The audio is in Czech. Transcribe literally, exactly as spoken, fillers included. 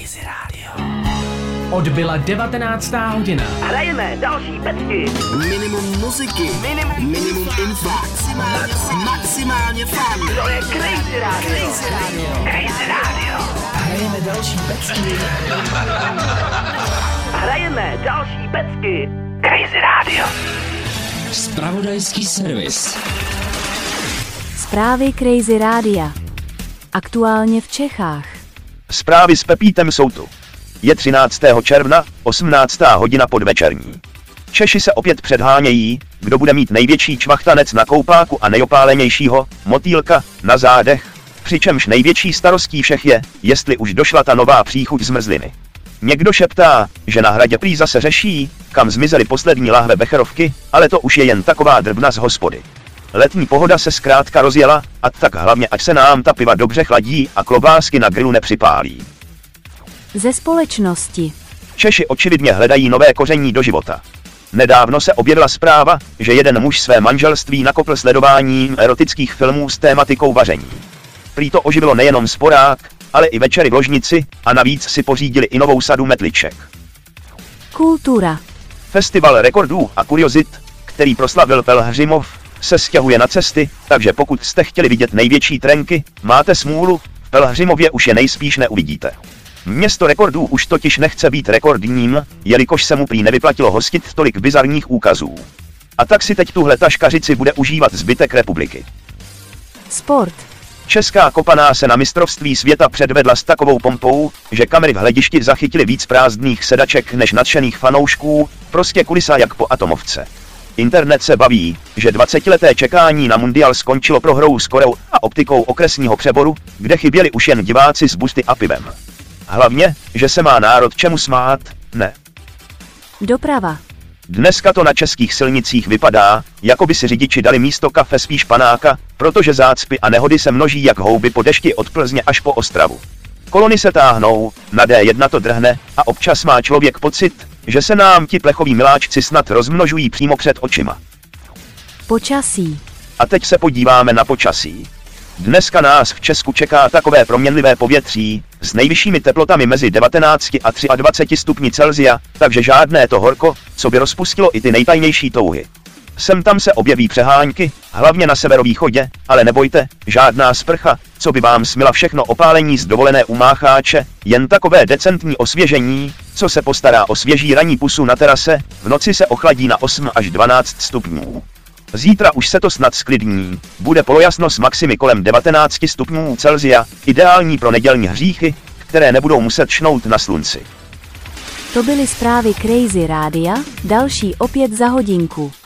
Crazy Radio. Odbyla devatenáctá hodina. Hrajeme další pecky. Minimum muziky. Minimum, minimum info. Maximálně, maximálně fun. To je Crazy Radio. Crazy Radio. Crazy Radio. Hrajeme další pecky. Hrajeme další pecky. Crazy Radio. Zpravodajský servis. Zprávy Crazy Rádia. Aktuálně v Čechách. Zprávy s Pepítem jsou tu. Je třináctého června, osmnáctá hodina podvečerní. Češi se opět předhánějí, kdo bude mít největší čvachtanec na koupáku a nejopálenějšího motýlka na zádech, přičemž největší starostí všech je, jestli už došla ta nová příchuť zmrzliny. Někdo šeptá, že na Hradě prý zase řeší, kam zmizely poslední lahve becherovky, ale to už je jen taková drbna z hospody. Letní pohoda se zkrátka rozjela, a tak hlavně ať se nám ta piva dobře chladí a klobásky na grilu nepřipálí. Ze společnosti. Češi očividně hledají nové koření do života. Nedávno se objevila zpráva, že jeden muž své manželství nakopl sledováním erotických filmů s tématikou vaření. Prý to oživilo nejenom sporák, ale i večery v ložnici a navíc si pořídili i novou sadu metliček. Kultura. Festival rekordů a kuriozit, který proslavil Pelhřimov, se stěhuje na cesty, takže pokud jste chtěli vidět největší trenky, máte smůlu, v Pelhřimově už je nejspíš neuvidíte. Město rekordů už totiž nechce být rekordním, jelikož se mu prý nevyplatilo hostit tolik bizarních úkazů. A tak si teď tuhle taškařici bude užívat zbytek republiky. Sport. Česká kopaná se na mistrovství světa předvedla s takovou pompou, že kamery v hledišti zachytily víc prázdných sedaček než nadšených fanoušků, prostě kulisa jak po atomovce. Internet se baví, že dvacetileté čekání na mundial skončilo prohrou s Koreou a optikou okresního přeboru, kde chyběli už jen diváci s busty a pivem. Hlavně, že se má národ čemu smát, ne. Doprava. Dneska to na českých silnicích vypadá, jako by si řidiči dali místo kafe spíš panáka, protože zácpy a nehody se množí jak houby po dešti od Plzně až po Ostravu. Kolony se táhnou, na D jedna to drhne a občas má člověk pocit, že se nám ti plechoví miláčci snad rozmnožují přímo před očima. Počasí. A teď se podíváme na počasí. Dneska nás v Česku čeká takové proměnlivé povětří, s nejvyššími teplotami mezi devatenácti a dvaceti třemi stupni Celsia, takže žádné to horko, co by rozpustilo i ty nejtajnější touhy. Sem tam se objeví přehánky, hlavně na severovýchodě, ale nebojte, žádná sprcha, co by vám smila všechno opálení z dovolené u mácháče, jen takové decentní osvěžení, co se postará o svěží ranní pusu na terase, v noci se ochladí na osm až dvanáct stupňů. Zítra už se to snad sklidní, bude polojasno s maximy kolem devatenácti stupňů Celsia, ideální pro nedělní hříchy, které nebudou muset šnout na slunci. To byly zprávy Crazy Rádia, další opět za hodinku.